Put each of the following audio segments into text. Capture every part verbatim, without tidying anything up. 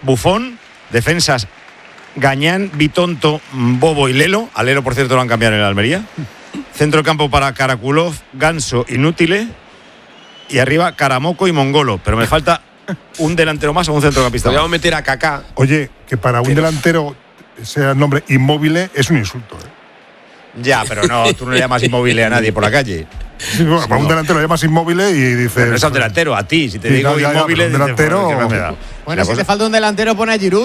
Buffon, defensas Gañán, Bitonto, Bobo y Lelo. A Lelo, por cierto, lo han cambiado en el Almería. Centro campo para Karakulov, Ganso, Inútile. Y arriba Karamoco y Mongolo. Pero me falta un delantero más o un centrocampista. Podríamos meter a Kaká. Oye, que para un pero, delantero sea el nombre Inmóvil es un insulto, ¿eh? Ya, pero no, tú no le llamas Inmóvil a nadie por la calle. Sí, bueno, para no. un delantero le llamas Inmóvil y dices… Bueno, no es al delantero, a ti. Si te sí, digo ya, Inmóvil, ya, un delantero… Dices, bueno, bueno si cosa... te falta un delantero, pone a Giroud.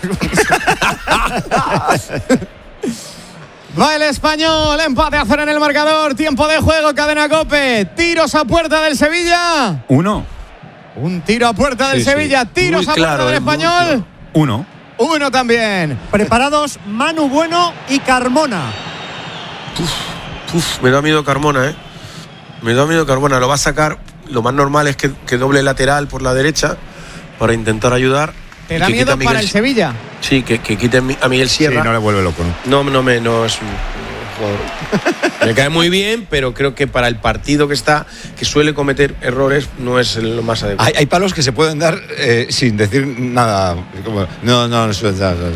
Va el Español, empate a cero en el marcador, tiempo de juego, Cadena COPE, tiros a puerta del Sevilla. Uno. Un tiro a puerta del sí, Sevilla, sí. tiros muy a claro, puerta del Español. Claro. Uno. Uno también. Preparados Manu Bueno y Carmona. Uf, uf, me da miedo Carmona, ¿eh? Me da miedo Carmona, lo va a sacar, lo más normal es que, que doble lateral por la derecha para intentar ayudar. ¿Te da miedo para el Sevilla? Sí, que, que quiten a Miguel Sierra. Sí, no le vuelve loco, ¿no? No, no, me, no es un jugador. Me cae muy bien, pero creo que para el partido que está, que suele cometer errores, no es lo más adecuado. Hay, hay palos que se pueden dar eh, sin decir nada. Como, no, no, no, no, no. Sí,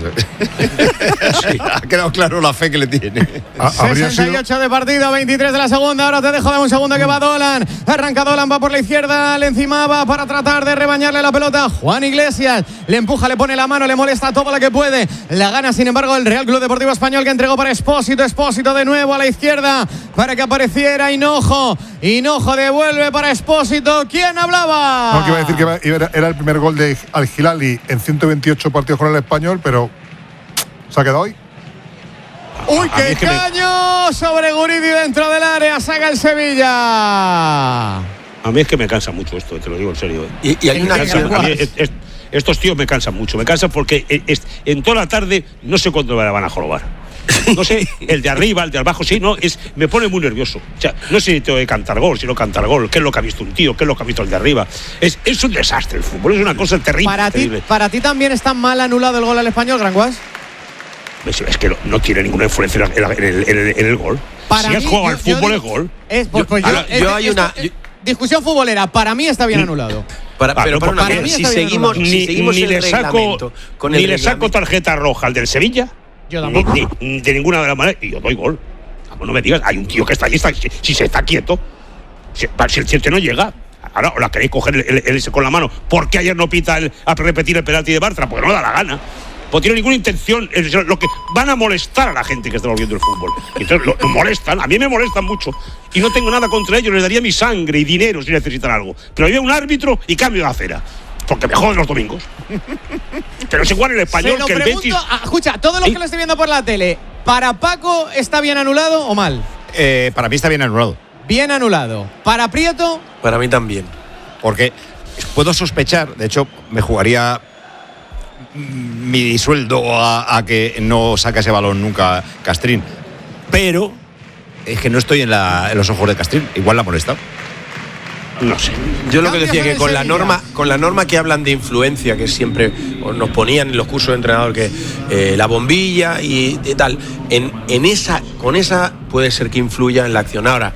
ha quedado claro la fe que le tiene. sesenta y ocho de partido, veintitrés de la segunda. Ahora te dejo de un segundo que va Dolan. Arranca Dolan, va por la izquierda, le encimaba para tratar de rebañarle la pelota. Juan Iglesias le empuja, le pone la mano, le molesta todo lo que puede. La gana, sin embargo, el Real Club Deportivo Español, que entregó para Expósito. Expósito de nuevo a la izquierda para que apareciera Hinojo. Hinojo devuelve para Expósito. ¿Quién hablaba? No, que iba a decir que era, era el primer gol de Al Hilali en ciento veintiocho partidos con el Español, pero ¿se ha quedado hoy? ¡Uy, qué es caño! Me... Sobre Guridi dentro del área, saca el Sevilla. A mí es que me cansa mucho esto, te lo digo en serio. Y, y hay una cansa, a mí es, es, estos tíos me cansan mucho, me cansan porque es, es, en toda la tarde no sé cuándo me van a jorobar. No sé, el de arriba, el de abajo, sí, no, es, me pone muy nervioso. O sea, no sé si tengo que cantar gol, si no cantar gol, qué es lo que ha visto un tío, qué es lo que ha visto el de arriba. Es, es un desastre el fútbol, es una cosa terrible. Para, terrible. Ti, ¿Para ti también está mal anulado el gol al Español, Granguas? Es que no, no tiene ninguna influencia en el, en el, en el, en el gol. Para si has jugado al fútbol, es gol. Es, pues, pues yo, yo, yo, yo hay esto, una… es, discusión futbolera, para mí está bien anulado. Para, ah, pero para, para, para una, mí si seguimos, ni, si seguimos ni el le saco, con ni el le saco tarjeta roja al del Sevilla. Yo tampoco. Ni, ni, de ninguna de las maneras. Y yo doy gol. No me digas, hay un tío que está allí, está, si, si se está quieto, si, si el siete no llega, ahora la queréis coger el, el, el, con la mano. ¿Por qué ayer no pita el, a repetir el penalti de Bartra? Porque no le da la gana. Pues tiene ninguna intención. Es lo que van a molestar a la gente que está volviendo el fútbol. Y entonces lo, lo molestan, a mí me molestan mucho. Y no tengo nada contra ellos, les daría mi sangre y dinero si necesitan algo. Pero había un árbitro y cambio de acera. Porque me joden los domingos. Pero es igual el español Se lo que el pregunto, Betis. a, escucha, todos los ¿Eh? que lo estoy viendo por la tele, ¿para Paco está bien anulado o mal? Eh, para mí está bien anulado. Bien anulado. ¿Para Prieto? Para mí también. Porque puedo sospechar, de hecho, me jugaría mi sueldo a, a que no saque ese balón nunca Castrín. Pero es que no estoy en, la, en los ojos de Castrín. Igual la ha molestado. No sé. Yo lo que decía que con la norma, con la norma que hablan de influencia, que siempre nos ponían en los cursos de entrenador, que eh, la bombilla y, y tal, en, en esa, con esa puede ser que influya en la acción. Ahora,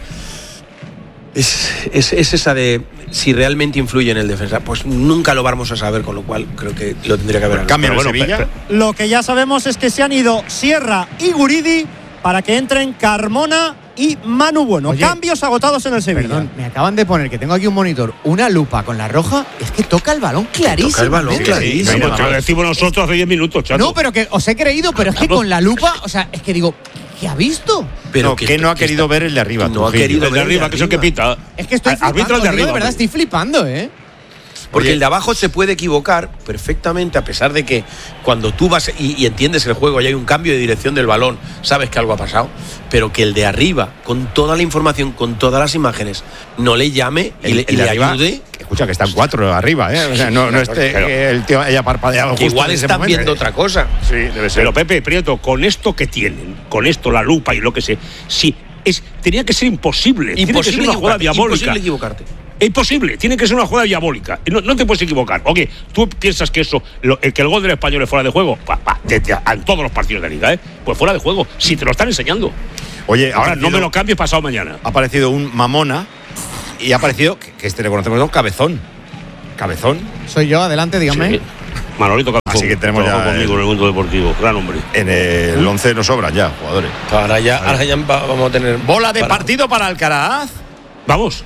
es, es, es esa de si realmente influye en el defensa, pues nunca lo vamos a saber, con lo cual creo que lo tendría que haber. Cambio bueno, Sevilla. pero, pero, lo que ya sabemos es que se han ido Sierra y Guridi para que entren Carmona y Manu Bueno. Oye, cambios agotados en el Sevilla. Perdón, me acaban de poner, que tengo aquí un monitor, una lupa con la roja, es que toca el balón clarísimo. Toca el balón ¿eh? clarísimo. Sí, no, no, lo decimos nosotros hace diez minutos, chato. No, pero que os he creído, pero es que con la lupa, o sea, es que digo, ¿qué ha visto? Pero no, que, que no ha querido está, ver el de arriba. No ha querido el de arriba, que es el que pita. Es que estoy flipando, arbitra el de arriba. De verdad, estoy flipando, ¿eh? Porque Oye, el de abajo se puede equivocar perfectamente, a pesar de que cuando tú vas y, y entiendes el juego y hay un cambio de dirección del balón, sabes que algo ha pasado, pero que el de arriba, con toda la información, con todas las imágenes, no le llame y el, le, el y le arriba, ayude. Escucha, que están cuatro arriba, ¿eh? O sea, no, no esté pero, que el tío haya parpadeado. Que igual están momento, viendo ¿eh? otra cosa. Sí, debe ser. Pero Pepe, Prieto, con esto que tienen, con esto, la lupa y lo que sé, sí, es, tenía que ser imposible. Imposible tiene que ser una jugada diabólica. Imposible equivocarte. Es imposible, tiene que ser una jugada diabólica. No, no te puedes equivocar. Ok, tú piensas que eso, lo, el que el gol del Español es fuera de juego, pa, pa, de, de, en todos los partidos de la liga, ¿eh? Pues fuera de juego, si te lo están enseñando. Oye, ahora no me lo cambies pasado mañana. Ha aparecido un Mamona y ha aparecido, que, que este le conocemos, un Cabezón. Cabezón. Soy yo, adelante, dígame. Sí. Manolito Cantón. Así que tenemos ya conmigo el, en el mundo deportivo. Gran hombre. En el once nos sobran ya jugadores. Ahora ya, ahora ya vamos a tener. Bola de para... partido para Alcaraz. Vamos.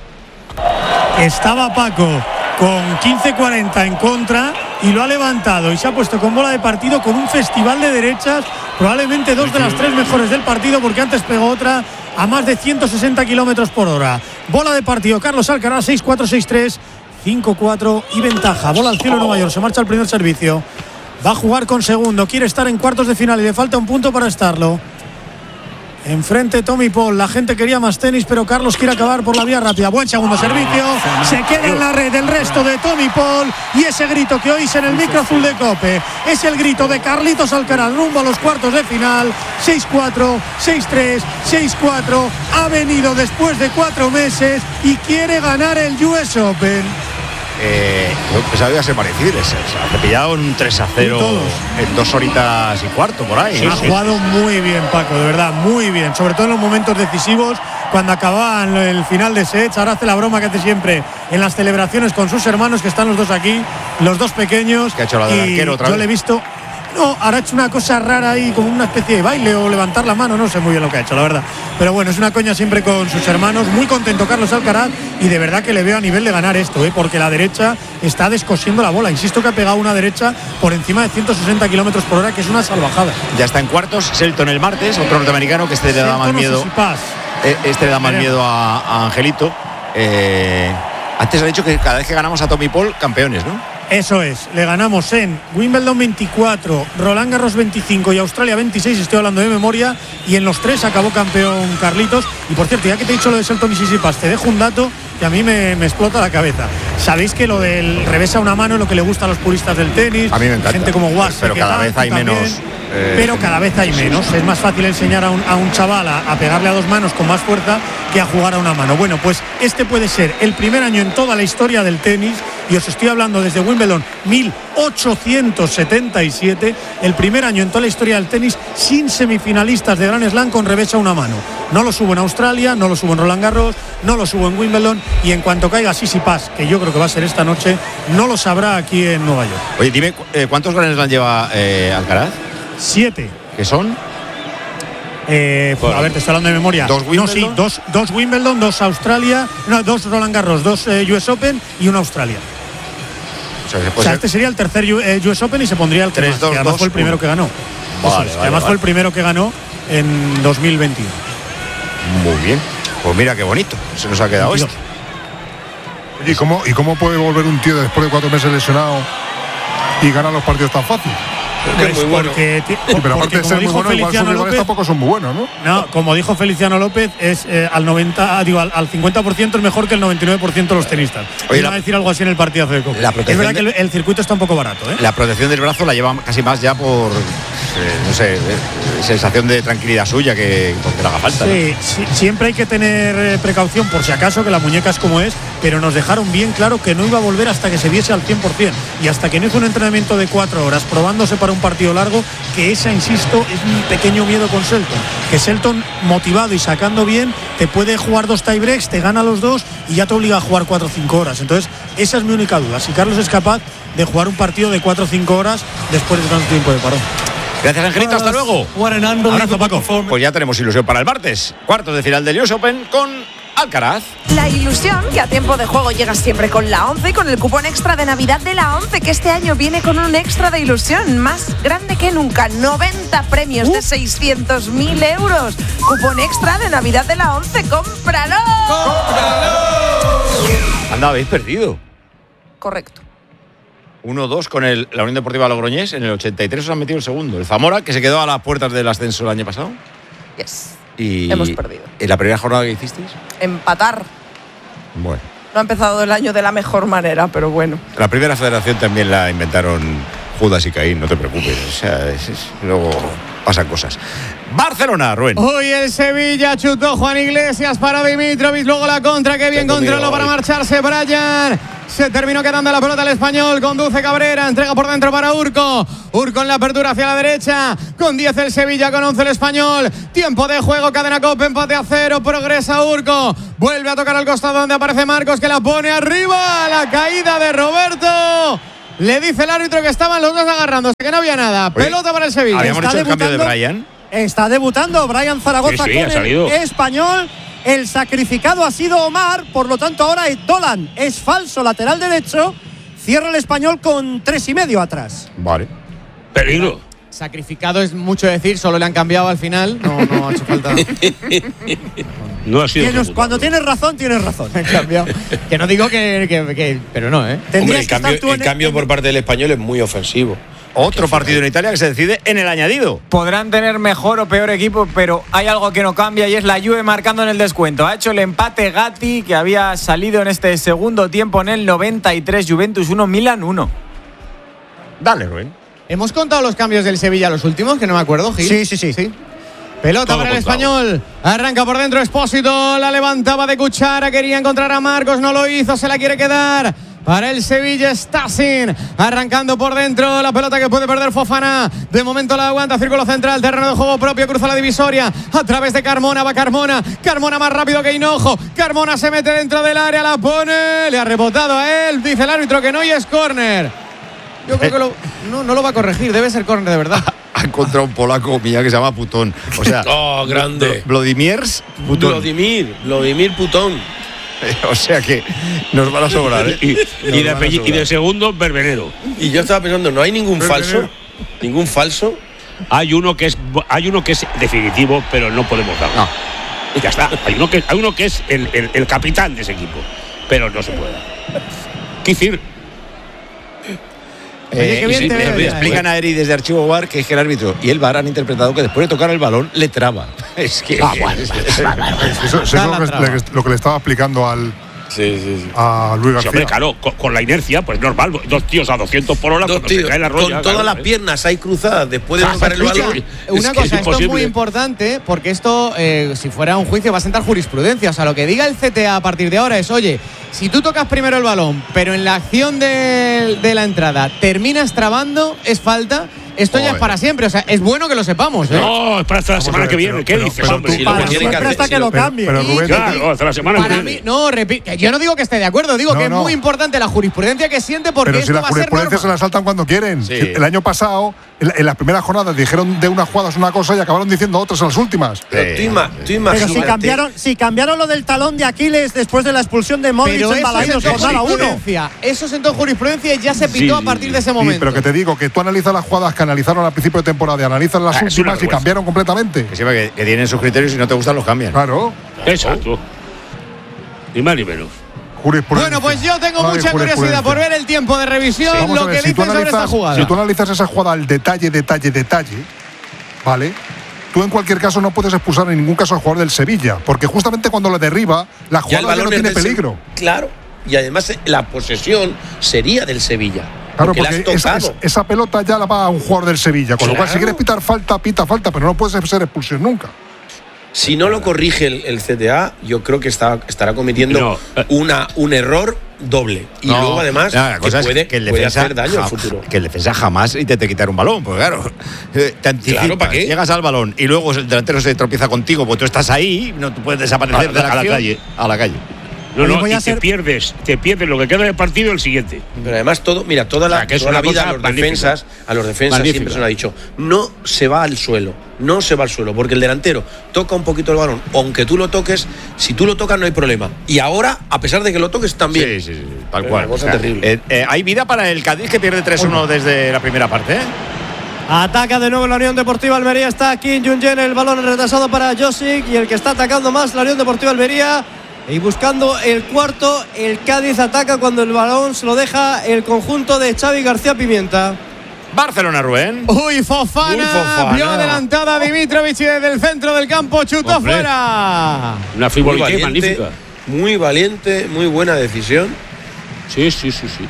Estaba Paco con quince cuarenta en contra y lo ha levantado y se ha puesto con bola de partido con un festival de derechas, probablemente dos de las tres mejores del partido, porque antes pegó otra a más de ciento sesenta kilómetros por hora. Bola de partido, Carlos Alcaraz, seis cuatro, seis tres, cinco cuatro y ventaja. Bola al cielo Nueva York, se marcha al primer servicio. Va a jugar con segundo, quiere estar en cuartos de final y le falta un punto para estarlo. Enfrente Tommy Paul, la gente quería más tenis, pero Carlos quiere acabar por la vía rápida. Buen segundo servicio, se queda en la red el resto de Tommy Paul, y ese grito que oís en el micro azul de COPE es el grito de Carlitos Alcaraz rumbo a los cuartos de final. Seis cuatro, seis tres, seis cuatro, ha venido después de cuatro meses y quiere ganar el U S Open. Eh, yo pensaba que iba a ser parecido. Se ha pillado un tres a cero en dos horitas y cuarto por ahí. Sí, ¿no? ha jugado muy bien, Paco, de verdad, muy bien. Sobre todo en los momentos decisivos, cuando acababan el final de sets. Ahora hace la broma que hace siempre en las celebraciones con sus hermanos, que están los dos aquí, los dos pequeños. ¿Qué ha hecho la del arquero otra vez? Yo le he visto. No, ahora ha hecho una cosa rara ahí, como una especie de baile o levantar la mano, no sé muy bien lo que ha hecho, la verdad. Pero bueno, es una coña siempre con sus hermanos. Muy contento Carlos Alcaraz, y de verdad que le veo a nivel de ganar esto, ¿eh? Porque la derecha está descosiendo la bola. Insisto que ha pegado una derecha por encima de ciento sesenta kilómetros por hora, que es una salvajada. Ya está en cuartos, Shelton el martes, otro norteamericano que este le da más miedo. Este le da más miedo a, a Angelito. Eh, antes ha dicho que cada vez que ganamos a Tommy Paul, campeones, ¿no? Eso es, le ganamos en Wimbledon veinticuatro, Roland Garros veinticinco y Australia veintiséis, estoy hablando de memoria, y en los tres acabó campeón Carlitos. Y por cierto, ya que te he dicho lo de Shelton y Tsitsipas, te dejo un dato que a mí me, me explota la cabeza. Sabéis que lo del revés a una mano es lo que le gusta a los puristas del tenis, a mí me encanta, gente como Guas, pero cada vez hay también, menos eh, pero cada vez hay menos. Es más fácil enseñar a un, a un chaval a, a pegarle a dos manos con más fuerza que a jugar a una mano. Bueno, pues este puede ser el primer año en toda la historia del tenis, y os estoy hablando desde Wimbledon mil ochocientos setenta y siete, el primer año en toda la historia del tenis sin semifinalistas de Grand Slam con revés a una mano. No lo subo en Australia, no lo subo en Roland Garros, no lo subo en Wimbledon, y en cuanto caiga Tsitsipas, que yo creo que va a ser esta noche, no lo sabrá aquí en Nueva York. Oye, dime, eh, ¿cuántos Grand Slam lleva eh, Alcaraz? Siete. ¿Qué son? Eh, bueno, a ver, te estoy hablando de memoria. ¿Dos Wimbledon? No, sí, dos, dos Wimbledon, dos Australia, no, dos Roland Garros, dos eh, U S Open y una Australia. O sea, o sea este sería el tercer U S Open y se pondría el que, tres, más, dos, que además dos, fue el primero uno. que ganó. Vale, es, vale, además vale. fue el primero que ganó en dos mil veintiuno. Muy bien. Pues mira qué bonito. Se nos ha quedado esto. ¿Y cómo, ¿Y cómo puede volver un tío después de cuatro meses lesionado y ganar los partidos tan fácil? Pues muy bueno. Porque, sí, pero aparte de ser muy bueno, igual sus rivales tampoco son muy buenos, ¿no? No, como dijo Feliciano López, es eh, al noventa, digo, al, al cincuenta por ciento es mejor que el noventa y nueve por ciento de los tenistas. Oye, iba a decir algo así en el partidazo de Copa. Es verdad que el, el circuito está un poco barato, ¿eh? La protección del brazo la lleva casi más ya por, eh, no sé, eh, sensación de tranquilidad suya que porque le haga falta. Sí, ¿no? sí, siempre hay que tener eh, precaución por si acaso, que la muñeca es como es, pero nos dejaron bien claro que no iba a volver hasta que se viese al cien por ciento, y hasta que no hizo un entrenamiento de cuatro horas probándose para un partido largo, que esa, insisto, es mi pequeño miedo con Shelton, que Shelton, motivado y sacando bien, te puede jugar dos tiebreaks, te gana los dos y ya te obliga a jugar cuatro o cinco horas. Entonces esa es mi única duda, si Carlos es capaz de jugar un partido de cuatro o cinco horas después de tanto tiempo de parón. Gracias, Angelito, hasta luego. Abrazo, Paco. Pues ya tenemos ilusión para el martes, cuartos de final del U S Open con Alcaraz. La ilusión, que a tiempo de juego llega siempre con la once, con el cupón extra de Navidad de la once, que este año viene con un extra de ilusión más grande que nunca, noventa premios uh. de seiscientos mil euros. Cupón extra de Navidad de la once, ¡cómpralo! ¡Cómpralo! Anda, habéis perdido. Correcto. uno dos con el, la Unión Deportiva Logroñés, en el ochenta y tres os han metido el segundo. El Zamora, que se quedó a las puertas del ascenso el año pasado. Yes. Y hemos perdido. ¿En la primera jornada que hicisteis? Empatar. Bueno. No ha empezado el año de la mejor manera, pero bueno. La primera federación también la inventaron Judas y Caín, no te preocupes. O sea, es, es, luego pasan cosas. Barcelona, Rubén. Hoy el Sevilla chutó Juan Iglesias para Dimitrovic, luego la contra, que bien controló para marcharse Brian. Se terminó quedando la pelota el español, conduce Cabrera, entrega por dentro para Urco. Urco en la apertura hacia la derecha, con diez el Sevilla, con once el español. Tiempo de juego, cadena Cope, empate a cero, progresa Urco. Vuelve a tocar al costado donde aparece Marcos, que la pone arriba, la caída de Roberto. Le dice el árbitro que estaban los dos agarrándose, que no había nada. Oye, Pelota para el Sevilla. Habíamos Está hecho el cambio de debutando. Brian. Está debutando Brian Zaragoza Sí, sí, ha con salido. el Español. El sacrificado ha sido Omar, por lo tanto ahora es Dolan. Es falso, lateral derecho. Cierra el Español con tres y medio atrás. Vale. Peligro. Sacrificado es mucho decir, solo le han cambiado al final. No, no ha hecho falta. No ha sido. Tienes- ejecutado. cuando tienes razón, tienes razón. Han cambiado. Que no digo que, que- que- pero no, ¿eh? Hombre, Tendrías el que estar cambio, tú el en- cambio en- por parte del español es muy ofensivo. Otro partido en Italia que se decide en el añadido. Podrán tener mejor o peor equipo, pero hay algo que no cambia y es la Juve marcando en el descuento. Ha hecho el empate Gatti, que había salido en este segundo tiempo en el noventa y tres. Juventus uno, Milan uno. Dale, Rubén. Hemos contado los cambios del Sevilla, los últimos, que no me acuerdo, Gil. Sí, sí, sí. Pelota Todo para el contado. Español. Arranca por dentro Espósito. La levantaba de cuchara. Quería encontrar a Marcos. No lo hizo. Se la quiere quedar. Para el Sevilla, Stasin. Arrancando por dentro. La pelota que puede perder Fofana. De momento la aguanta. Círculo central. Terreno de juego propio. Cruza la divisoria. A través de Carmona. Va Carmona. Carmona más rápido que Hinojo. Carmona se mete dentro del área. La pone. Le ha rebotado a él. Dice el árbitro que no y es córner. Yo creo que lo, no, no lo va a corregir. Debe ser córner de verdad. Ha encontrado un polaco mía que se llama Putón. O sea, Oh, grande. Vladimirs Putón. Vladimir, Vladimir Putón. O sea que nos van a sobrar, ¿eh? Y, y Nos de van a apellido- y sobrar. de segundo, Berbenero. Y yo estaba pensando, no hay ningún falso. Ningún falso. Hay uno que es hay uno que es definitivo, pero no podemos darlo. No. Y ya está. Hay uno que, hay uno que es el, el- el capitán de ese equipo, pero no se puede dar. ¿Qué decir? Oye, qué bien y te le- veo le ya, explican ¿eh? a Eri desde Archivo V A R que es que el árbitro y el V A R han interpretado que después de tocar el balón le traba. Es que. Ah, bueno, es- Eso, eso es Está lo, la que, traba. le- lo que le estaba explicando al, Sí, sí, sí. a Luis Sí, García. hombre, claro, con, con la inercia, pues normal. Dos tíos a doscientos por hora, Dos cuando se tíos, cae la con roya, todas claro, las ¿eh? piernas ahí cruzadas después de Ah, tocar el escucha, balón. Una Es que cosa, es esto es imposible. muy importante porque esto, eh, si fuera un juicio, va a sentar jurisprudencia. O sea, lo que diga el C T A a partir de ahora es, oye, si tú tocas primero el balón, pero en la acción de, de la entrada terminas trabando, es falta. Esto ya es Joder. para siempre. O sea, es bueno que lo sepamos, ¿eh? No, es para hasta la Vamos semana a ver, que viene. pero- ¿Qué pero- dices, pero hombre? tú Si lo Para que tiene que siempre hacer- hasta si que lo- lo pero- cambie. pero Y- Rubén, Claro, hasta la semana Para que mí, viene. no, repito, yo no digo que esté de acuerdo, digo No, que es no. muy importante la jurisprudencia que siente porque Pero esto si la va a ser jurisprudencia se norma. la saltan cuando quieren. Sí. El año pasado, en, en las primeras jornadas, dijeron de unas jugadas una cosa y acabaron diciendo otras en las últimas. Pero tú, ima- tú Pero imagínate. si cambiaron, si cambiaron lo del talón de Aquiles después de la expulsión de Modric Pero en eso Balaídos sentó jornada uno. jurisprudencia. Eso sentó jurisprudencia y ya se Sí, pitó a sí, partir sí. de ese Sí, momento. pero que te digo que tú analizas las jugadas que analizaron al principio de temporada y analizas las Ah, es una últimas y vergüenza. cambiaron completamente. Que sepa que, que tienen sus criterios y si no te gustan los cambian. Claro. Exacto. Ni más ni menos. Jurisprudencia. Bueno, pues yo tengo Ay, mucha curiosidad jurisprudencia. por ver el tiempo de revisión, Vamos a lo ver, que si tú dicen sobre esta analizas- jugada. Si tú analizas esa jugada al detalle, detalle, detalle, ¿vale? Tú en cualquier caso no puedes expulsar en ningún caso al jugador del Sevilla, porque justamente cuando le derriba, la Ya el jugada ya balón no es tiene del Se- peligro. Claro. Y además eh, la posesión sería del Sevilla. Claro, porque, la porque has esa, tocado. esa- esa pelota ya la va a un jugador del Sevilla, con lo cual si Claro. quieres pitar falta, pita falta, pero no puedes ser expulsión nunca. Si no lo corrige el, el C T A, yo creo que está, estará cometiendo No, eh. una, un error doble. Y No, luego, además, no, la que cosa es puede, que el puede defensa hacer daño al ja- futuro. Que el defensa jamás intente quitar un balón, porque claro, eh, te anticipas, Claro, ¿para qué? llegas al balón y luego el delantero se tropieza contigo, pues tú estás ahí, no te puedes desaparecer A- de la a la acción. calle. A la calle. No, Oye, no, voy y a te ser- pierdes, te pierdes lo que queda del partido el siguiente. Pero además todo, mira, toda la, O sea, que es toda una la vida cosa a los magnífica. defensas, a los defensas Magnífica. siempre se nos ha dicho, no se va al suelo, no se va al suelo, porque el delantero toca un poquito el balón, aunque tú lo toques, si tú lo tocas no hay problema. Y ahora, a pesar de que lo toques también. Sí, sí, sí, tal Es cual. una cosa terrible. eh, eh, hay vida para el Cádiz que pierde tres uno desde la primera parte, ¿eh? Ataca de nuevo la Unión Deportiva Almería. Está Kim Jong-un, el balón retrasado para Josic. Y el que está atacando más, la Unión Deportiva Almería. Y buscando el cuarto, el Cádiz ataca cuando el balón se lo deja el conjunto de Xavi García Pimienta. Barcelona, Rubén. Uy, Fofana, Uy, Fofana. vio adelantada a Dimitrovic y desde el centro del campo chutó Hombre. fuera. Una Muy frivolité valiente, magnífica. muy valiente, muy buena decisión. Sí, sí, sí, sí.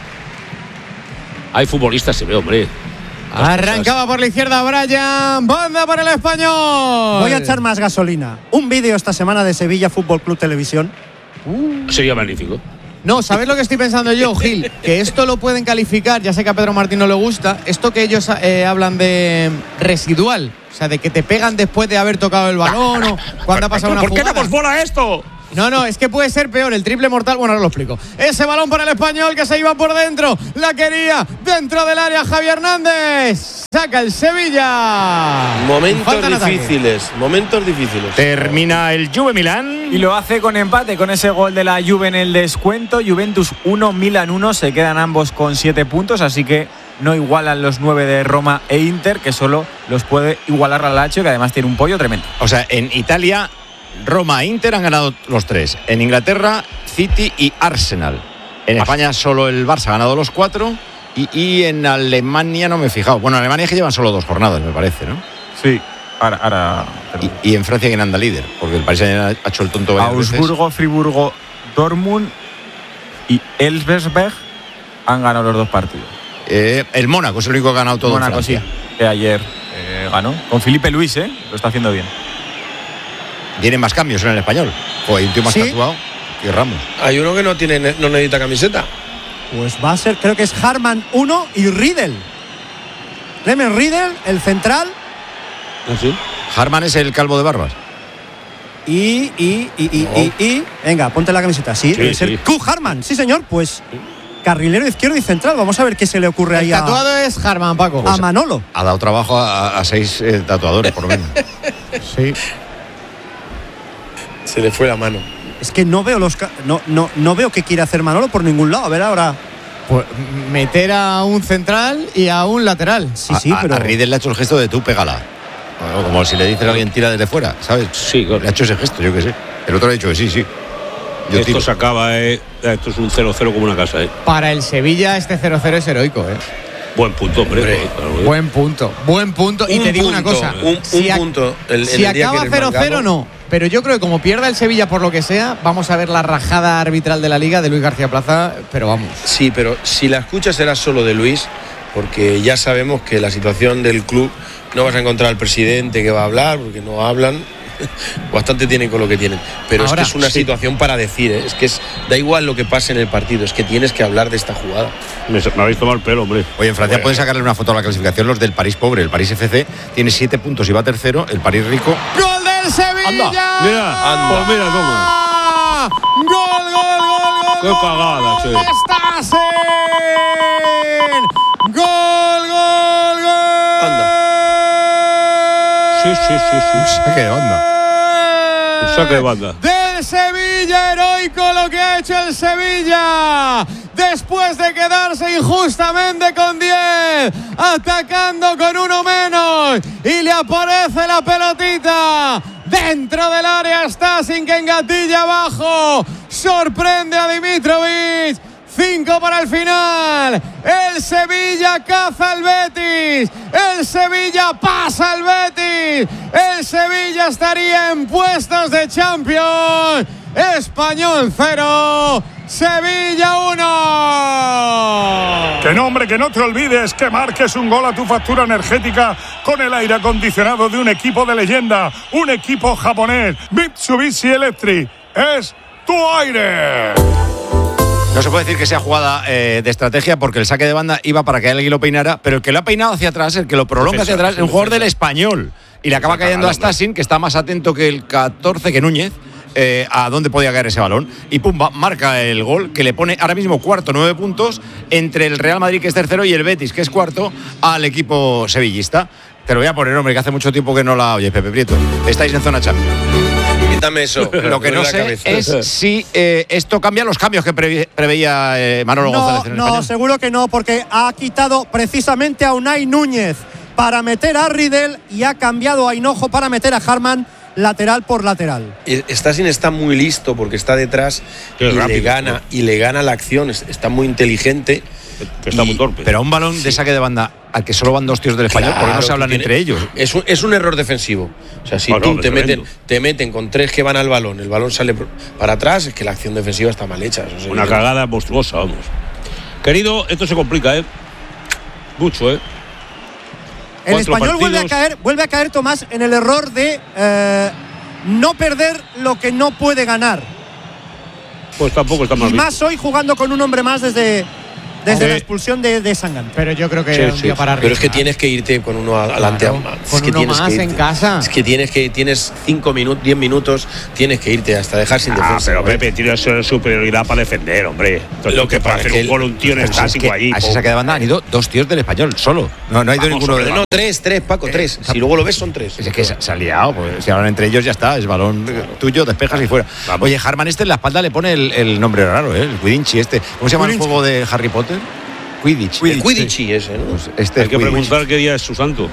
Hay futbolistas, se ve, hombre. Las Arrancaba por la izquierda Brian, banda para el Español. Voy a echar más gasolina. Un vídeo esta semana de Sevilla Fútbol Club Televisión. cosas. Sería magnífico. No, ¿sabes lo que estoy pensando yo, Gil? Que esto lo pueden calificar, ya sé que a Pedro Martín no le gusta, esto que ellos eh, hablan de residual, o sea, de que te pegan después de haber tocado el balón o cuando ha pasado una ¿Por qué jugada. damos bola a esto? No, no, es que puede ser peor, el triple mortal. Bueno, ahora lo explico. Ese balón para el Español que se iba por dentro. La quería dentro del área Javier Hernández. Saca el Sevilla. Momentos difíciles, momentos difíciles. Termina el Juve Milán. Y lo hace con empate, con ese gol de la Juve en el descuento. Juventus uno, Milan uno. Se quedan ambos con siete puntos, así que no igualan los nueve de Roma e Inter, que solo los puede igualar la Lazio, que además tiene un pollo tremendo. O sea, en Italia, Roma e Inter han ganado los tres. En Inglaterra, City y Arsenal. En España solo el Barça ha ganado los cuatro. Y, y en Alemania no me he fijado. Bueno, en Alemania es que llevan solo dos jornadas, me parece, ¿no? Sí, ahora... ahora y, y en Francia, ¿quién anda líder? Porque el Paris ha hecho el tonto varias Augsburgo, veces. Friburgo, Dortmund y Elversberg han ganado los dos partidos. Eh, el Mónaco es el único que ha ganado todo Mónaco, en Francia. Sí, que ayer eh, ganó. Con Felipe Luis, ¿eh? Lo está haciendo bien. Tienen más cambios en el Español. O hay un tío más ¿Sí? tatuado que Ramos. Hay uno que no tiene, no necesita camiseta. Pues va a ser, creo que es Harman uno y Riedel. Clemens Riedel, el central. ¿Sí? Harman es el calvo de barbas. Y, y, y, y, No. y, y, venga, ponte la camiseta. Sí, Sí, debe ser sí. Q Harman, sí señor, pues carrilero izquierdo y central. Vamos a ver qué se le ocurre El ahí a, tatuado es Harman, Paco. a Manolo. Ha dado trabajo a, a seis eh, tatuadores, por lo menos. Sí. Se le fue la mano. Es que no veo los ca- no, no, no veo qué quiere hacer Manolo por ningún lado. A ver ahora. Pues meter a un central y a un lateral. Sí, A- sí, a, pero. a Riedel le ha hecho el gesto de tú pégala. Bueno, como si le dices a alguien tira desde fuera, ¿sabes? Sí, claro. Le ha hecho ese gesto, yo qué sé. El otro le ha dicho que sí, sí. Yo Esto tiro. se acaba, eh. Esto es un cero cero como una casa, eh. Para el Sevilla este cero cero es heroico, ¿eh? Buen punto, hombre. Hombre. Claro, eh. Buen punto, buen punto. Y Un te digo una punto, cosa. un- un si ac- punto el- si el día acaba que eres cero cero mangado. no. Pero yo creo que como pierda el Sevilla por lo que sea, vamos a ver la rajada arbitral de la Liga de Luis García Plaza, pero vamos. Sí, pero si la escucha será solo de Luis, porque ya sabemos que la situación del club no vas a encontrar al presidente que va a hablar, porque no hablan. Bastante tienen con lo que tienen. Pero Ahora, es que es una sí. situación para decir, ¿eh? Es que es, da igual lo que pase en el partido, es que tienes que hablar de esta jugada. Me, me habéis tomado el pelo, hombre. Oye, en Francia Bueno, pueden sacarle una foto a la clasificación los del París pobre. El París F C tiene siete puntos y va tercero. El París rico. ¡Gol del Sevilla! Anda, mira, anda. Pues mira, toma. ¡Gol, gol, gol, gol! Qué cagada, che. ¡Stassen! ¡Gol, gol, gol! Anda. Sí, sí, sí, sí. Saque de banda. Un saque de banda. Del Sevilla, heroico lo que ha hecho el Sevilla. Después de quedarse injustamente con diez, atacando con uno menos. Y le aparece la pelotita. Dentro del área está sin que engatilla abajo. Sorprende a Dimitrovic. Cinco para el final. El Sevilla caza al Betis. El Sevilla pasa al Betis. El Sevilla estaría en puestos de Champions. Español cero. Sevilla uno. Que no, hombre, que no te olvides que marques un gol a tu factura energética con el aire acondicionado de un equipo de leyenda, un equipo japonés, Mitsubishi Electric. Es tu aire. No se puede decir que sea jugada eh, de estrategia porque el saque de banda iba para que alguien lo peinara, pero el que lo ha peinado hacia atrás, el que lo prolonga hacia atrás, es un jugador del Español. Y le acaba cayendo a Stasin, que está más atento que el catorce, que Núñez, eh, a dónde podía caer ese balón. Y pumba, marca el gol que le pone ahora mismo cuarto, nueve puntos, entre el Real Madrid, que es tercero, y el Betis, que es cuarto, al equipo sevillista. Te lo voy a poner, hombre, que hace mucho tiempo que no la oyes, Pepe Prieto. Estáis en zona Champions. Quítame eso. Lo que no la sé cabeza. es si eh, esto cambia los cambios que previ- preveía eh, Manolo No, González en el no, Español. seguro que no, porque ha quitado precisamente a Unai Núñez para meter a Riedel y ha cambiado a Hinojo para meter a Harman lateral por lateral. Stasin está muy listo porque está detrás Qué y le rápido, gana ¿no? y le gana la acción. Es- Está muy inteligente. Que está Y- muy torpe. Pero a un balón de saque de banda al que solo van dos tíos del Español, porque no Claro, se hablan tú tienes- entre ellos. Es un, es un error defensivo. O sea, si Bueno, tú te tremendo. meten, te meten con tres que van al balón, el balón sale por- para atrás, es que la acción defensiva está mal hecha. Eso es Una evidente. cagada monstruosa, vamos. Querido, esto se complica, ¿eh? Mucho, ¿eh? El Cuatro Español vuelve a partidos. caer, vuelve a caer Tomás en el error de eh, no perder lo que no puede ganar. Pues tampoco está mal Y visto. más hoy jugando con un hombre más desde, desde Sí. la expulsión de, de Sangante. Pero yo creo que Sí, era un sí, día sí. para arriba. Pero es que tienes que irte con uno adelante. Claro, a- es con que uno tienes más que en irte. casa. Es que tienes que tienes cinco minutos, diez minutos, tienes que irte hasta dejar sin Ah, defensa. pero ¿no? Pepe tiene superioridad para defender, hombre. Entonces, Lo que para pasa hacer es que un gol un tío en Pero si es estático que allí. a esa po- saque de banda han ido dos tíos del Español, solo. No, no ha ido Vamos, ninguno hombre, del No, tres, tres, Paco, tres. Si luego lo ves, son tres. Es que se, se ha liado, pues si hablan entre ellos ya está, es balón tuyo, despejas y fuera. Vamos. Oye, Harman este en la espalda le pone el, el nombre raro, ¿eh? El Quidditch este. ¿Cómo se llama el juego de Harry Potter? Quidditch. El Quidditch ese, ¿no? Pues este Hay es que Quidditch. preguntar qué día es su santo.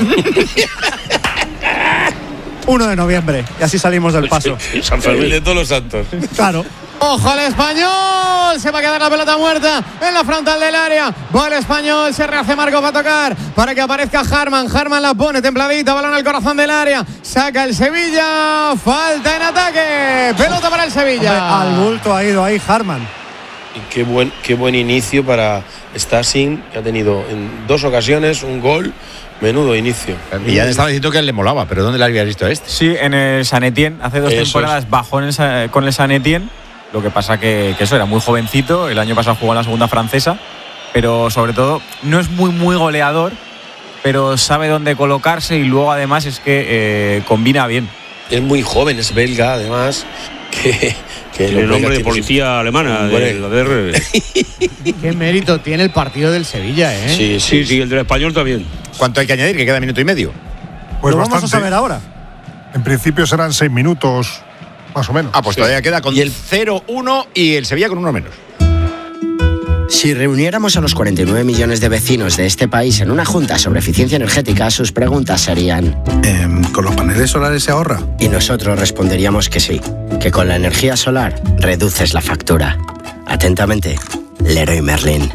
uno de noviembre. Y así salimos del paso. San Fermín. de todos los santos. Claro. ¡Ojo al Español! Se va a quedar la pelota muerta en la frontal del área. Va el Español, se rehace Marco para tocar, para que aparezca Harman. Harman la pone templadita, balón al corazón del área. Saca el Sevilla, falta en ataque. Pelota para el Sevilla. Hombre, al bulto ha ido ahí Harman. Y qué buen, qué buen inicio para Stassin, que ha tenido en dos ocasiones un gol. Menudo inicio. Y ya estaba diciendo que a él le molaba, pero ¿dónde le habías visto a este? Sí, en el San Etienne. Hace dos Eso temporadas es. bajó en el Sa- con el San Etienne. Lo que pasa que, que eso era muy jovencito. El año pasado jugó en la segunda francesa. Pero sobre todo, no es muy, muy goleador. Pero sabe dónde colocarse y luego además es que eh, combina bien. Es muy joven, es belga, además. Que, que Tiene los el nombre belgas de tienen policía alemana, Hombre. de la D R. Qué mérito tiene el partido del Sevilla, ¿eh? su- Sí, Sí, sí, sí, el del español también. ¿Cuánto hay que añadir? Que queda minuto y medio. Pues Lo vamos bastante. a saber ahora. En principio serán seis minutos, más o menos. Ah, pues Sí. todavía queda con Y el- cero uno y el Sevilla con uno menos. Si reuniéramos a los cuarenta y nueve millones de vecinos de este país en una junta sobre eficiencia energética, sus preguntas serían... Em, ¿Con los paneles solares se ahorra? Y nosotros responderíamos que sí, que con la energía solar reduces la factura. Atentamente, Leroy Merlin.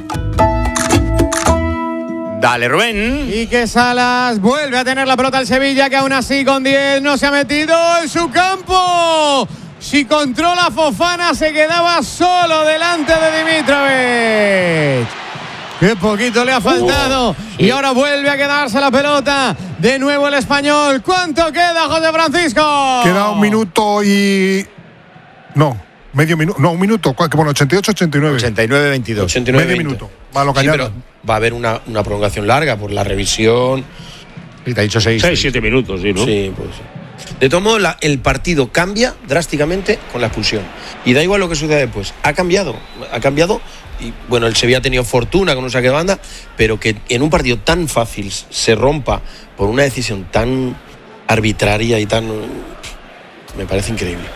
Dale, Rubén. Y que Salas vuelve a tener la pelota al Sevilla, que aún así con diez no se ha metido en su campo. Si controla Fofana, se quedaba solo delante de Dimitrovic. Qué poquito le ha faltado. Y ahora vuelve a quedarse la pelota. De nuevo el Español. ¿Cuánto queda, José Francisco? Queda un minuto y. No, medio minuto. No, un minuto. ¿Cuál? Que bueno, ochenta y ocho ochenta y nueve. ochenta y nueve veintidós. ochenta y nueve Medio veinte. minuto. Va, lo que Sí, añadan. pero va a haber una, una prolongación larga por la revisión. Y te ha dicho seis. Seis, siete minutos, sí, ¿no? Sí, pues sí. De todo modo, la- el partido cambia drásticamente con la expulsión. Y da igual lo que suceda después. Ha cambiado. Ha cambiado. Y bueno, el Sevilla ha tenido fortuna con un saque de banda, pero que en un partido tan fácil se rompa por una decisión tan arbitraria y tan. Me parece increíble.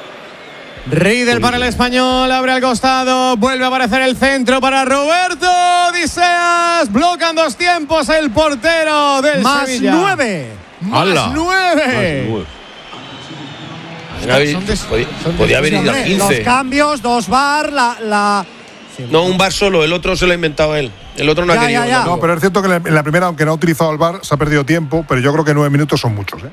Riedel para el Español, abre al costado, vuelve a aparecer el centro para Roberto Odiseas. Blocan dos tiempos el portero del Más Sevilla. nueve. Más ¡Hala! nueve. Podría haber, son de- podía- son de- podía haber Sí, ido a hombre, los quince. cambios, dos bar, la. la... Sí, No, un bar solo, el otro se lo ha inventado él. El otro no Ya, ha querido. ya, ya. No, pero es cierto que en la- en la primera, aunque no ha utilizado el V A R, se ha perdido tiempo, pero yo creo que nueve minutos son muchos, ¿eh?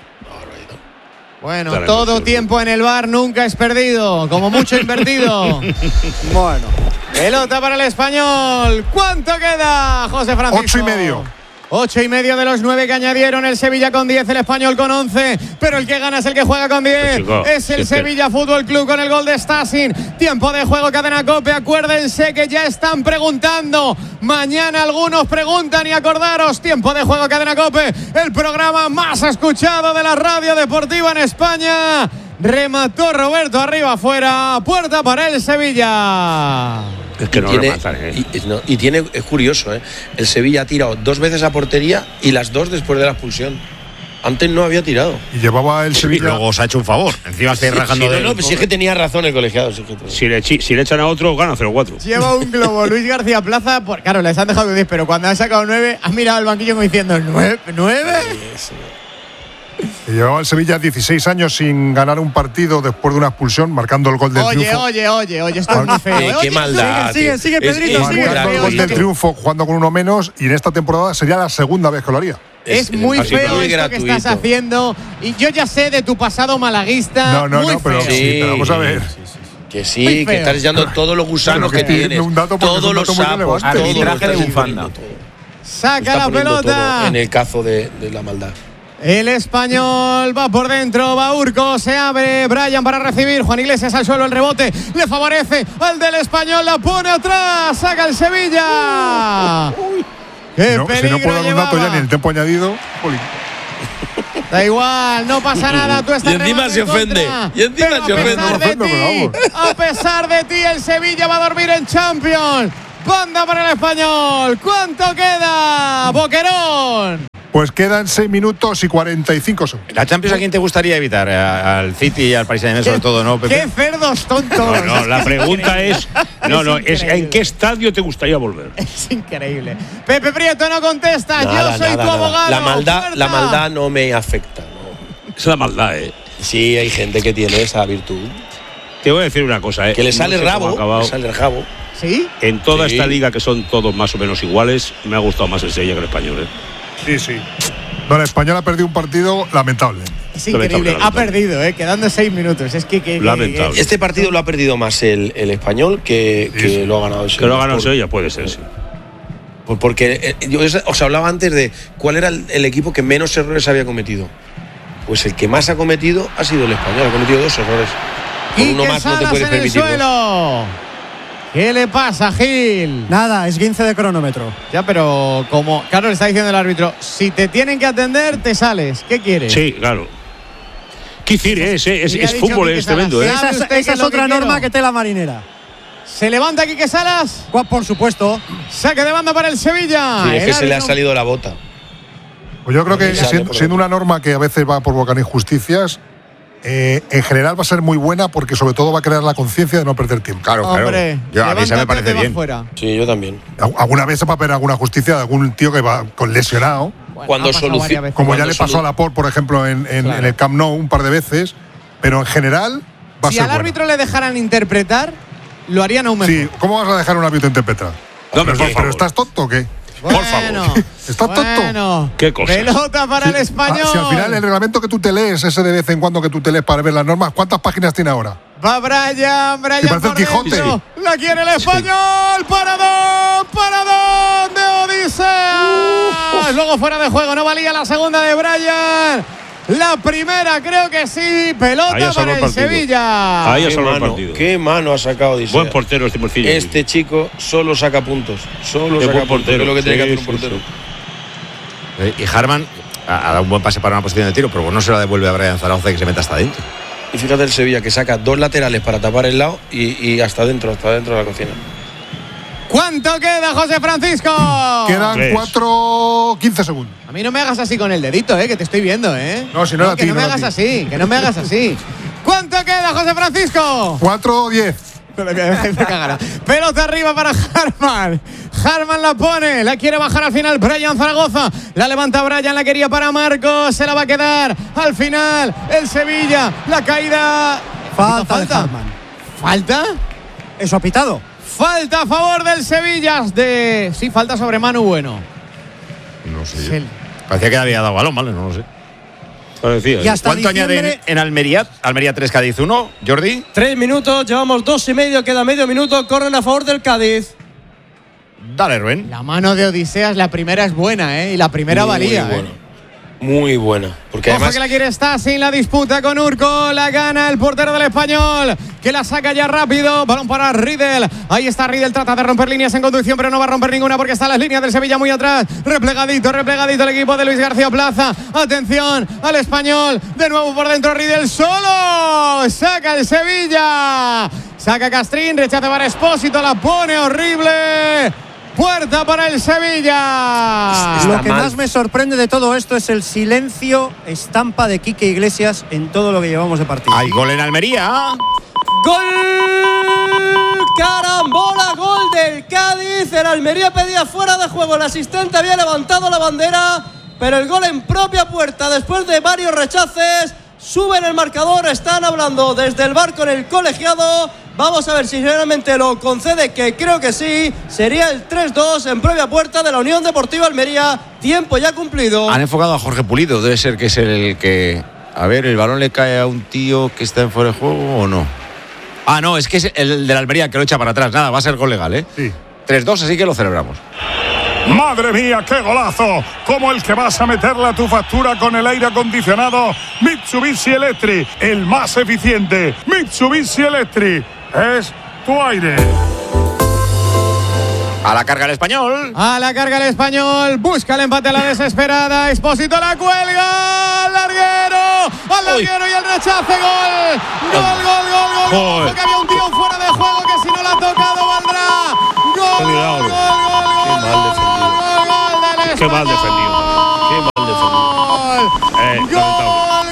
Bueno, Claro, todo sí. tiempo en el bar nunca es perdido, como mucho invertido. Bueno. Pelota para el Español. ¿Cuánto queda, José Francisco? Ocho y medio. Ocho y medio de los nueve que añadieron, el Sevilla con diez, el Español con once, pero el que gana es el que juega con diez. Chico, Es el si es que- Sevilla Fútbol Club con el gol de Stassin. Tiempo de juego, cadena COPE. Acuérdense que ya están preguntando. Mañana algunos preguntan y acordaros. Tiempo de juego, cadena COPE. El programa más escuchado de la radio deportiva en España. Remató Roberto arriba, afuera. Puerta para el Sevilla. Es que no tiene, rematan, ¿eh? y, no, y tiene, es curioso, ¿eh? El Sevilla ha tirado dos veces a portería y las dos después de la expulsión. Antes no había tirado. Y llevaba el Y Sevilla. luego os ha hecho un favor. Encima estáis rajando Sí, no, de. no, pues sí es que tenía razón el colegiado. Sí que- Si le, chi- si le echan a otro, gana cero cuatro. Lleva un globo Luis García Plaza. Por, claro, les han dejado diez, pero cuando han sacado nueve, has mirado al banquillo como diciendo: ¿nueve? ¿nueve? Que llevaba el Sevilla dieciséis años sin ganar un partido después de una expulsión, marcando el gol del Oye, triunfo. oye, oye, oye, esto es muy feo. Eh, ¿eh? qué Oye, maldad. sigue, tío. sigue, Es- Pedrito, es sigue. muy Marcando el grave. gol del triunfo jugando con uno menos, y en esta temporada sería la segunda vez que lo haría. Es muy así, feo muy esto gratuito. que estás haciendo. Y yo ya sé de tu pasado malaguista. No, no, muy no, pero feo. sí, pero vamos a ver. Que sí, Muy que feo. estás echando todos los gusanos Pero que que tienes. tiene un dato porque es Todos un los dato muy sapos. relevante. Todo lo Arbitraje de estás bufanda. poniendo todo. Saca Está la poniendo pelota. todo en el cazo de, de la maldad. El Español va por dentro, va Urco, se abre Brian para recibir, Juan Iglesias al suelo, el rebote le favorece al del Español, la pone atrás, saca el Sevilla. ¡Qué no, peligro si no puedo dar un dato ya ni el tiempo añadido. Poli. Da igual, no pasa nada, tú estás y encima se ofende. Y encima se ofende. A pesar de ti, a pesar de ti, el Sevilla va a dormir en Champions. Banda para el Español. ¿Cuánto queda, Boquerón? Pues quedan seis minutos y cuarenta y cinco segundos. ¿La Champions a quién te gustaría evitar? Al City y al Paris Saint-Germain sobre todo, ¿no, Pepe? ¡Qué cerdos tontos! No, no, la pregunta es, no, Es no, es increíble. ¿en qué estadio te gustaría volver? Es increíble. Pepe Prieto no contesta. Nada, Yo soy nada, tu nada. abogado. La maldad, Puerta. la maldad no me afecta. No. Es la maldad, ¿eh? Sí, hay gente que tiene esa virtud. Te voy a decir una cosa, ¿eh? Que le sale No sé cómo ha rabo. acabado. Le sale el rabo. ¿Sí? En toda Sí. esta liga, que son todos más o menos iguales, me ha gustado más el Sevilla que el Español, ¿eh? Sí, sí. No, el Español ha perdido un partido lamentable. Es increíble. Ha perdido, ¿eh? Quedando seis minutos. Es que. que, que Lamentable. Este partido lo ha perdido más el, el Español que, que Sí. lo ha ganado el Sevilla. Que lo ha ganado el Por- Sevilla, puede ser, sí. por- Porque eh, yo os- os hablaba antes de cuál era el, el equipo que menos errores había cometido. Pues el que más ha cometido ha sido el Español. Ha cometido dos errores. Con Quique uno más no te Salas puedes en el permitir. suelo. ¿Qué le pasa, Gil? Nada, es quince de cronómetro. Ya, pero como. Claro, le está diciendo el árbitro: si te tienen que atender, te sales. ¿Qué quieres? Sí, claro. ¿Qué decir? Es, es, Y le ha es dicho fútbol, Quique es tremendo, Salas. ¿eh? ¿Sabe Esa, usted esa qué es lo otra que norma quiero? que tela marinera. ¿Se levanta Quique Salas? Gua- Por supuesto. Saque de banda para el Sevilla. Sí, es El que se le ha árbitro- salido la bota. Pues yo creo que Sale siendo, por siendo dentro. una norma que a veces va a provocar injusticias, eh, en general va a ser muy buena porque sobre todo va a crear la conciencia de no perder tiempo. Claro, Hombre, claro. Yo, a mí esa me levántate, parece te vas bien. fuera. Sí, yo también. Al- Alguna vez se va a ver alguna justicia de algún tío que va con lesionado, Bueno, Cuando ha pasado soluci- varias veces. como ya Cuando le pasó solu- a Laporte, por ejemplo, en, en- Claro. en el Camp Nou un par de veces, pero en general va a Si ser al buena. árbitro le dejaran interpretar, lo harían aún mejor. Sí, ¿cómo vas a dejar un árbitro interpretar? No, pero, por pero favor. ¿estás tonto o qué? Bueno, por favor. ¿Estás tonto? bueno. ¿Qué cosas? Pelota para el Sí. Español. Ah, si al final el reglamento que tú te lees, ese de vez en cuando que tú te lees para ver las normas, ¿cuántas páginas tiene ahora? Va Brian, Brian Sí, parece por el Quijote. dentro. La quiere el Español. Paradón, paradón de Odisea. Luego fuera de juego, no valía la segunda de Brian. La primera creo que sí. Ahí Pelota ha salvado para el el partido. Sevilla. Ahí ha Qué salvado el mano, partido. qué mano ha sacado Odisea. Buen portero este Morcillo. Este chico solo saca puntos. Solo Qué saca buen puntos. que portero. es lo que tiene que Sí, hacer un sí, portero. sí. Eh, Y Harman ha, ha dado un buen pase para una posición de tiro, pero no se la devuelve a Brian Zaragoza que se meta hasta adentro. Y fíjate el Sevilla que saca dos laterales para tapar el lado y, y hasta dentro, hasta dentro de la cocina. ¿Cuánto queda, José Francisco? Quedan Tres. cuatro, quince segundos. A mí no me hagas así con el dedito, eh, que te estoy viendo, eh. No, si no era a que ti, no no me era a hagas ti. así, que no me hagas así. ¿Cuánto queda, José Francisco? cuatro, diez. Pelota arriba para Harman. Harman la pone, la quiere bajar al final Brian Zaragoza. La levanta Brian, la quería para Marcos. Se la va a quedar al final el Sevilla. La caída. Falta de ¿Falta? Harman. ¿Falta? Eso ha pitado. Falta a favor del Sevilla. De... Sí, falta sobre Manu Bueno. No sé. Sí. Parecía que había dado balón, ¿vale? No lo sé. Parecía. Y hasta ¿Cuánto diciembre- añaden en Almería? Almería tres, Cádiz uno, Jordi. Tres minutos, llevamos dos y medio, queda medio minuto, corren a favor del Cádiz. Dale, Rubén. La mano de Odiseas, la primera es buena, ¿eh? Y la primera Muy valía. buena. ¿eh? Muy buena. Porque Ojo además que la quiere estar sin la disputa con Urco. La gana el portero del Español, que la saca ya rápido. Balón para Riedel. Ahí está Riedel, trata de romper líneas en conducción, pero no va a romper ninguna porque están las líneas del Sevilla muy atrás. Replegadito, replegadito el equipo de Luis García Plaza. Atención al Español. De nuevo por dentro Riedel solo. Saca el Sevilla. Saca Castrín, rechaza para Espósito. La pone horrible. Puerta para el Sevilla. Está Lo que mal. más me sorprende de todo esto es el silencio estampa de Quique Iglesias en todo lo que llevamos de partido. Hay gol en Almería. ¡Gol! ¡Carambola! ¡Gol del Cádiz! El Almería pedía fuera de juego. El asistente había levantado la bandera, pero el gol en propia puerta después de varios rechaces. Suben el marcador, están hablando desde el bar con el colegiado. Vamos a ver si realmente lo concede, que creo que sí. Sería el tres dos en propia puerta de la Unión Deportiva Almería. Tiempo ya cumplido. Han enfocado a Jorge Pulido. Debe ser que es el que. A ver, ¿el balón le cae a un tío que está en fuera de juego o no? Ah, no, es que es el de la Almería que lo echa para atrás. Nada, va a ser gol legal, ¿eh? Sí. tres dos, así que lo celebramos. Madre mía, qué golazo, como el que vas a meterle a tu factura con el aire acondicionado Mitsubishi Electric, el más eficiente. Mitsubishi Electric es tu aire. A la carga el Español. A la carga el Español. Busca el empate a la desesperada. Expósito la cuelga. Al larguero. Al larguero y el rechace. Gol. Gol, gol, gol, gol. Ojo, que había un tío fuera de juego que si no lo ha tocado valdrá. Gol, gol, gol, gol, gol, gol, gol del Español. Qué mal defendido. Qué mal defendido. Eh, gol,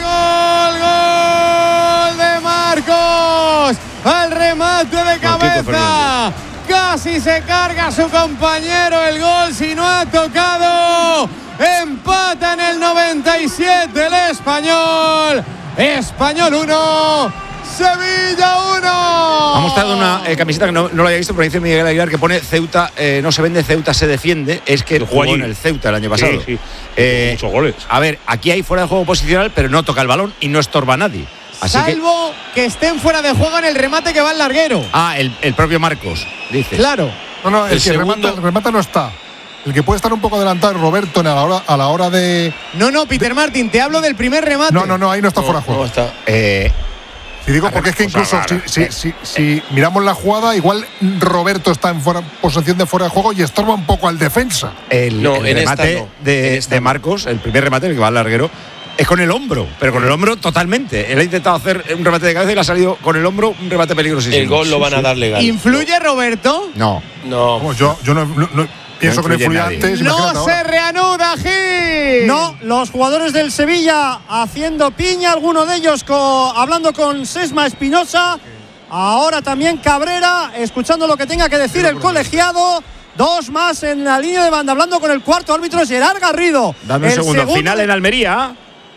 gol, gol de Marcos. Al remate de cabeza. Casi se carga a su compañero el gol si no ha tocado. Empata en el noventa y siete el Español. Español uno, Sevilla uno. Ha mostrado una eh, camiseta que no, no lo había visto, pero dice Miguel Aguilar que pone Ceuta, eh, no se vende, Ceuta se defiende. Es que jugó en el Ceuta el año pasado. Sí, sí. Eh, Muchos goles. A ver, aquí hay fuera de juego posicional, pero no toca el balón y no estorba a nadie. Así Salvo que... que estén fuera de juego en el remate que va al larguero. Ah, el, el propio Marcos, dice. Claro. No, no, el, el que segundo... remata, el remata no está. El que puede estar un poco adelantado es Roberto a la hora, a la hora de. No, no, Peter Martin, te hablo del primer remate. No, no, no, ahí no está no, fuera de juego. No está. Eh, Si digo, porque es que incluso si, si, si, si miramos la jugada, igual Roberto está en fuera, posición de fuera de juego y estorba un poco al defensa. El, no, el en remate esta no. de, En esta de no. Marcos, el primer remate, el que va al larguero, es con el hombro, pero con el hombro totalmente. Él ha intentado hacer un remate de cabeza y le ha salido con el hombro un remate peligrosísimo. El gol lo van a dar legal. ¿Influye Roberto? No. No. Vamos, yo, yo no, no, no pienso que no influye antes. No se reanuda, Gil. No, los jugadores del Sevilla haciendo piña, alguno de ellos co- hablando con Sesma Espinosa. Ahora también Cabrera, escuchando lo que tenga que decir el colegiado. Dos más en la línea de banda, hablando con el cuarto árbitro, Gerard Garrido. Dame un El segundo. segundo- Final en Almería.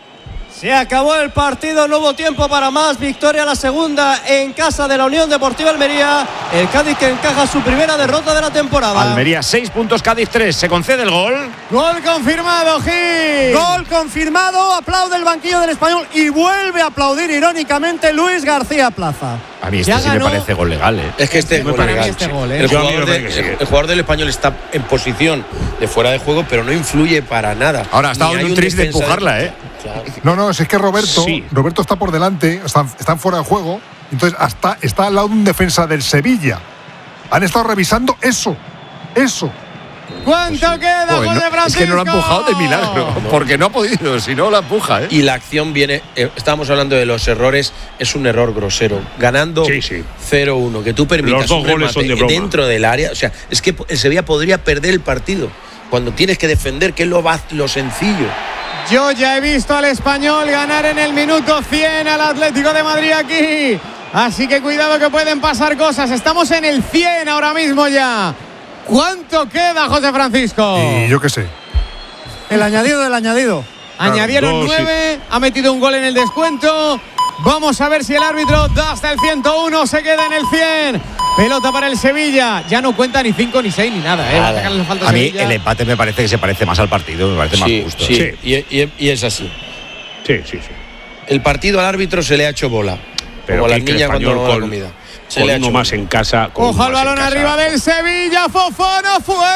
Se acabó el partido, no hubo tiempo para más. Victoria la segunda en casa de la Unión Deportiva Almería. El Cádiz que encaja su primera derrota de la temporada. Almería seis puntos, Cádiz tres. Se concede el gol. Gol confirmado, Gil. Gol confirmado, aplaude el banquillo del Español y vuelve a aplaudir irónicamente Luis García Plaza. A mí este Ya sí ganó. me parece gol legal, ¿eh? Es que este Me gol parece legal, este sí. gol, ¿eh? el, Yo a mí jugador me de- parece que sí. el- el jugador del Español está en posición de fuera de juego, pero no influye para nada. Ahora ha estado Ni en hay un tris de defensa empujarla, ¿eh? Claro. No, no, si es que Roberto, Sí. Roberto está por delante, están, están fuera de juego, entonces hasta está al lado de un defensa del Sevilla. Han estado revisando eso, eso. ¿Cuánto queda, Joder, José no, es Francisco? que no lo ha empujado de milagro, porque no ha podido, si no la empuja, ¿eh? Y la acción viene, eh, estábamos hablando de los errores, es un error grosero. Ganando Sí, sí. cero uno, que tú permitas Los dos un goles remate son de broma. dentro del área, o sea, es que el Sevilla podría perder el partido cuando tienes que defender, que es lo, va- lo sencillo. Yo ya he visto al Español ganar en el minuto cien al Atlético de Madrid aquí. Así que cuidado que pueden pasar cosas. Estamos en el cien ahora mismo ya. ¿Cuánto queda, José Francisco? Y yo qué sé. El añadido del añadido. Añadieron Dos, sí. nueve, ha metido un gol en el descuento. Vamos a ver si el árbitro da hasta el ciento uno, se queda en el cien. Pelota para el Sevilla. Ya no cuenta ni cinco, ni seis, ni nada. ¿eh? Va a sacarle falta A mí Sevilla. el empate me parece que se parece más al partido, me parece Sí, más justo. sí, Sí. Y, y- y es así. Sí, sí, sí. El partido al árbitro se le ha hecho bola. Pero como las que el niñas cuando Español no dan la con- comida. Se Con le ha uno hecho más bola. en casa. con Ojo uno al más en balón casa. arriba del Sevilla. Fofana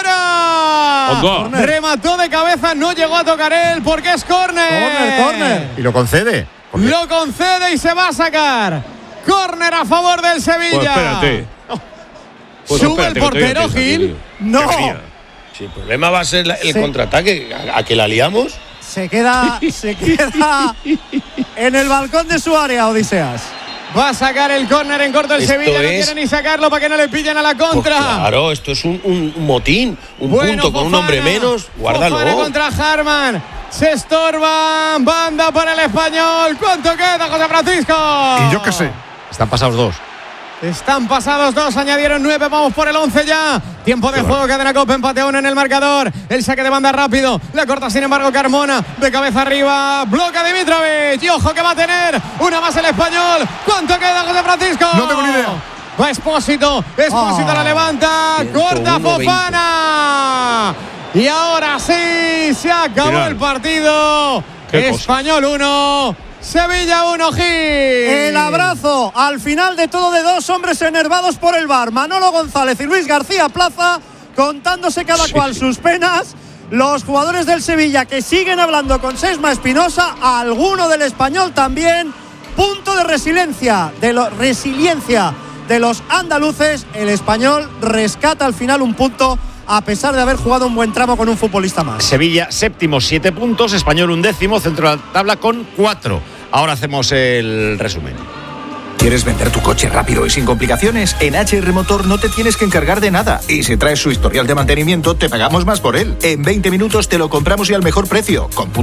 fuera. Ondo. Remató de cabeza, no llegó a tocar él porque es córner. Córner, córner. ¿Y lo concede? Porque- Lo concede y se va a sacar. Córner a favor del Sevilla. Pues espérate. Pues Sube espérate, el que todavía portero, empieza, Gil. tío. No. Debería. Sí, el problema va a ser la- el Sí. contraataque. ¿A, a que la liamos? Se queda, se queda en el balcón de su área, Odiseas. Va a sacar el córner en corto el Esto Sevilla. No es- quiere ni sacarlo para que no le pillen a la Pues contra. claro, esto es un, un- un motín. Un Bueno, punto con un Fofana. hombre menos. Guárdalo. Fofana contra Harman. Se estorban. Banda para el Español. ¿Cuánto queda, José Francisco? Y yo qué sé. Están pasados dos. Están pasados dos, añadieron nueve, vamos por el once ya. Tiempo de juego, cadena Copa, empate a uno en el marcador. El saque de banda rápido, la corta sin embargo Carmona, de cabeza arriba, bloca Dimitrovic. Y ojo que va a tener una más el Español. ¿Cuánto queda, José Francisco? No tengo ni idea. Va Expósito, Expósito Oh. la levanta, corta ciento uno, Fofana. Y ahora sí, se acabó Final. el partido. Qué Español uno, Sevilla uno, Gil. El abrazo al final de todo de dos hombres enervados por el V A R. Manolo González y Luis García Plaza, contándose cada Sí, cual sí. sus penas. Los jugadores del Sevilla que siguen hablando con Sesma Espinosa, alguno del Español también. Punto de resiliencia, de lo, resiliencia de los andaluces. El Español rescata al final un punto a pesar de haber jugado un buen tramo con un futbolista más. Sevilla séptimo, siete puntos. Español un décimo, centro de la tabla con cuatro. Ahora hacemos el resumen. ¿Quieres vender tu coche rápido y sin complicaciones? En H R Motor no te tienes que encargar de nada. Y si traes su historial de mantenimiento, te pagamos más por él. En veinte minutos te lo compramos y al mejor precio. Con